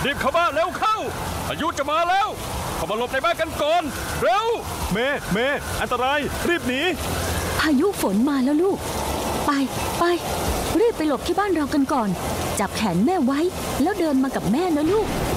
รีบเข้าบ้านเร็วเข้าพายุจะมาแล้วเข้ามาหลบในบ้านกันก่อนเร็วเมอันตรายรีบหนีพายุฝนมาแล้วลูกไปรีบไปหลบที่บ้านเรากันก่อนจับแขนแม่ไว้แล้วเดินมากับแม่นะลูก